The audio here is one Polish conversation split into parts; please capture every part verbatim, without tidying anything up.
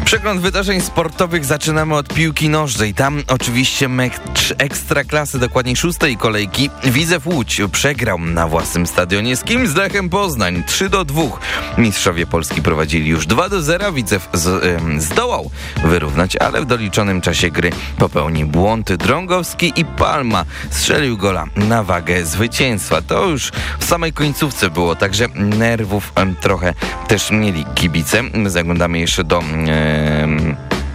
Przegląd wydarzeń sportowych zaczynamy od piłki nożnej. Tam oczywiście mecz Ekstraklasy, dokładniej szóstej kolejki. Widzew Łódź przegrał na własnym stadionie z kim? Z Lechem Poznań trzy do dwóch. Mistrzowie Polski prowadzili już dwa do zera. Widzew z, ym, zdołał wyrównać, ale w doliczonym czasie gry popełnił błąd Drągowski i Palma strzelił gola na wagę zwycięstwa. To już w samej końcówce było, także nerwów ym, trochę też mieli kibice. Zaglądamy jeszcze do... Ym,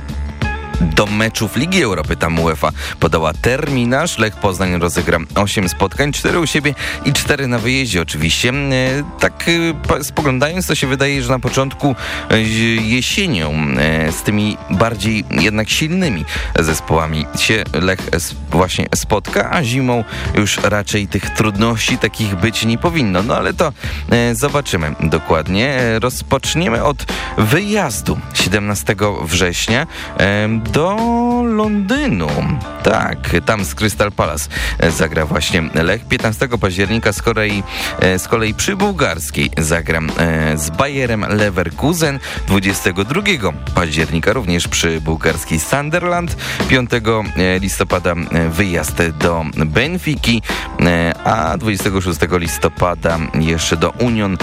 Do meczów Ligi Europy. Tam UEFA podała terminarz. Lech Poznań rozegra osiem spotkań, cztery u siebie i cztery na wyjeździe oczywiście. E, tak e, spoglądając, to się wydaje, że na początku e, jesienią e, z tymi bardziej jednak silnymi zespołami się Lech s- właśnie spotka, a zimą już raczej tych trudności takich być nie powinno. No ale to e, zobaczymy dokładnie. E, rozpoczniemy od wyjazdu siedemnastego września e, do Londynu. Tak, tam z Crystal Palace zagra właśnie Lech. piętnastego października z kolei, z kolei przy bułgarskiej zagra z Bayerem Leverkusen. dwudziestego drugiego października również przy bułgarskiej Sunderland. piątego listopada wyjazd do Benfiki, a dwudziestego szóstego listopada jeszcze do Union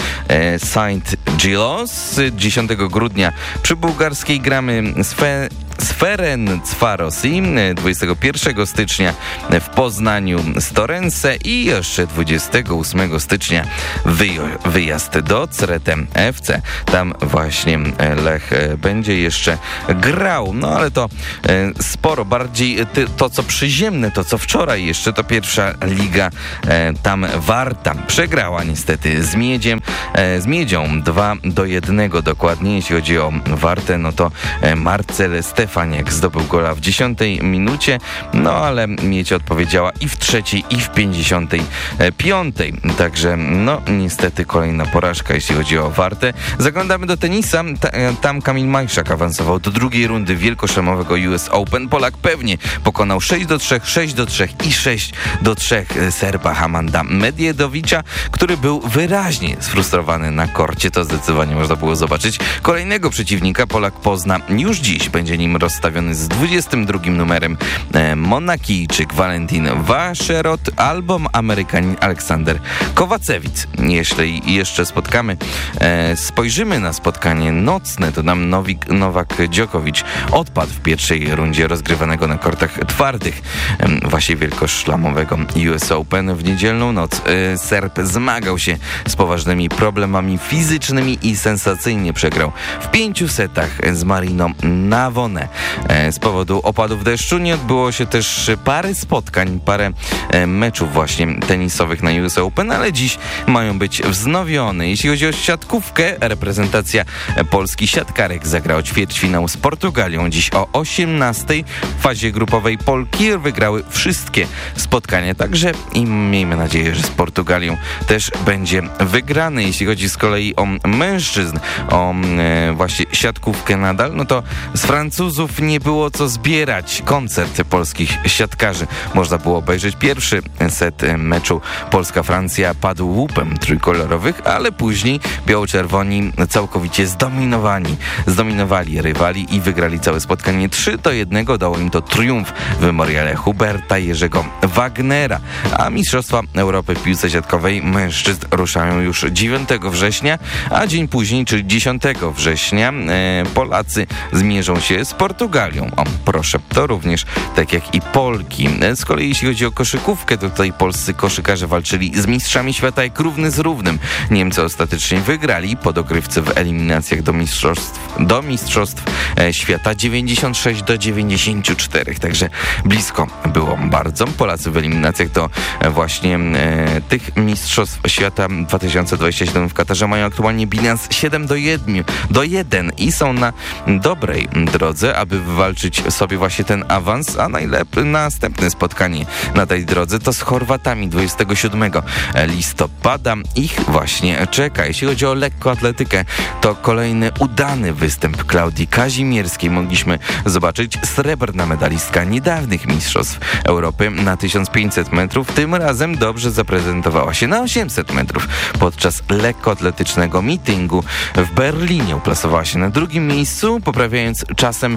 Saint-Gilloise. dziesiątego grudnia przy bułgarskiej gramy z Fe z Ferencvarosi, dwudziestego pierwszego stycznia w Poznaniu z Torrance i jeszcze dwudziestego ósmego stycznia wyjo- wyjazd do Cretem F C. Tam właśnie Lech będzie jeszcze grał, no ale to sporo bardziej to, co przyziemne, to co wczoraj jeszcze, to pierwsza liga tam Warta przegrała niestety z Miedziem, z Miedzią dwa do jednego dokładnie, jeśli chodzi o Wartę, no to Marcel Stefan Faniak zdobył gola w dziesiątej minucie, no ale Miedź odpowiedziała i w trzeciej, i w pięćdziesiątej piątej. Także no niestety kolejna porażka, jeśli chodzi o Wartę. Zaglądamy do tenisa. Ta, tam Kamil Majszak awansował do drugiej rundy wielkoszlemowego U S Open. Polak pewnie pokonał sześć do trzech, sześć do trzech i sześć do trzech Serba Hamanda Medjedowicza, który był wyraźnie sfrustrowany na korcie. To zdecydowanie można było zobaczyć. Kolejnego przeciwnika Polak pozna już dziś. Będzie nim rozstawiony z dwudziestym drugim numerem e, Monakijczyk Valentin Vacherot albo Amerykanin Aleksander Kowacewic. Jeśli jeszcze spotkamy, e, spojrzymy na spotkanie nocne, to nam Nowik, Nowak Djokovic odpadł w pierwszej rundzie rozgrywanego na kortach twardych e, właśnie wielkoszlamowego U S Open w niedzielną noc. E, Serb zmagał się z poważnymi problemami fizycznymi i sensacyjnie przegrał w pięciu setach z Marino Navone. Z powodu opadów deszczu nie odbyło się też parę spotkań, parę meczów właśnie tenisowych na U S Open, ale dziś mają być wznowione. Jeśli chodzi o siatkówkę, reprezentacja Polski siatkarek zagrała ćwierćfinał z Portugalią. Dziś o osiemnastej w fazie grupowej Polki wygrały wszystkie spotkania, także i miejmy nadzieję, że z Portugalią też będzie wygrany. Jeśli chodzi z kolei o mężczyzn, o e, właśnie siatkówkę nadal, no to z Francuzów nie było co zbierać. Koncert polskich siatkarzy. Można było obejrzeć pierwszy set meczu Polska-Francja padł łupem trójkolorowych, ale później biało-czerwoni całkowicie zdominowani. Zdominowali rywali i wygrali całe spotkanie trzy do jednego. Dało im to triumf w memoriale Huberta Jerzego Wagnera. A Mistrzostwa Europy w piłce siatkowej mężczyzn ruszają już dziewiątego września, a dzień później, czyli dziesiątego września e, Polacy zmierzą się z Portugalią. O, proszę, to również tak jak i Polki. Z kolei jeśli chodzi o koszykówkę, to tutaj polscy koszykarze walczyli z mistrzami świata jak równy z równym. Niemcy ostatecznie wygrali po dogrywce w eliminacjach do mistrzostw, do mistrzostw e, świata dziewięćdziesiąt sześć do dziewięćdziesięciu czterech. Także blisko było bardzo. Polacy w eliminacjach do e, właśnie e, tych mistrzostw świata dwa tysiące dwudziestego siódmego w Katarze mają aktualnie bilans siedem do jeden i są na dobrej drodze, aby wywalczyć sobie właśnie ten awans, a najlepiej następne spotkanie na tej drodze to z Chorwatami dwudziestego siódmego listopada. Ich właśnie czeka. Jeśli chodzi o lekkoatletykę, to kolejny udany występ Klaudii Kazimierz Kazimierskiej mogliśmy zobaczyć srebrna medalistka niedawnych Mistrzostw Europy na tysiąc pięćset metrów. Tym razem dobrze zaprezentowała się na osiemset metrów. Podczas lekkoatletycznego meetingu w Berlinie uplasowała się na drugim miejscu, poprawiając czasem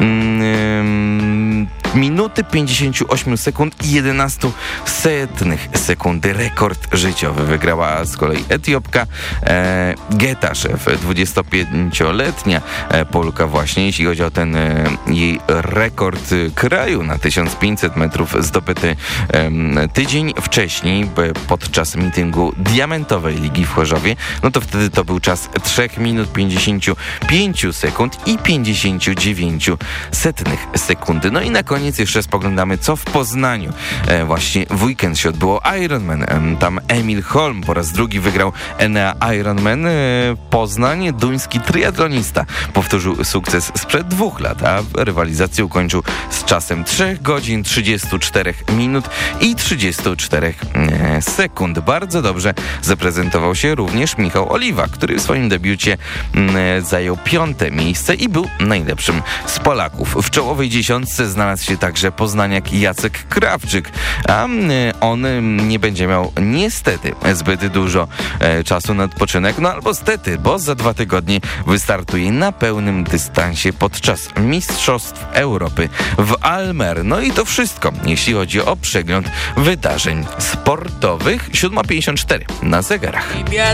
mm, minuty pięćdziesiąt osiem sekund i jedenaście setnych sekundy. Rekord życiowy wygrała z kolei Etiopka e, Getashew, dwudziestopięcioletnia e, Polka właśnie, jeśli chodzi o ten e, jej rekord kraju na tysiąc pięćset metrów zdobyty e, tydzień wcześniej podczas meetingu Diamentowej Ligi w Chorzowie, no to wtedy to był czas trzy minut pięćdziesiąt pięć sekund i pięćdziesiąt dziewięć setnych sekundy. No i na koniec jeszcze spoglądamy, co w Poznaniu e, właśnie w weekend się odbyło Ironman. E, tam Emil Holm po raz drugi wygrał Enea Ironman. E, Poznań, duński triatlonista, powtórzył sukces sprzed dwóch lat, a rywalizację ukończył z czasem trzy godzin trzydzieści cztery minut i trzydzieści cztery e, sekund. Bardzo dobrze zaprezentował się również Michał Oliwa, który w swoim debiucie e, zajął piąte miejsce i był najlepszym z Polaków. W czołowej dziesiątce znalazł się także poznaniak Jacek Krawczyk, a on nie będzie miał niestety zbyt dużo e, czasu na odpoczynek, no albo stety, bo za dwa tygodnie wystartuje na pełnym dystansie podczas Mistrzostw Europy w Almer. No i to wszystko, jeśli chodzi o przegląd wydarzeń sportowych. siódma pięćdziesiąt cztery na zegarach.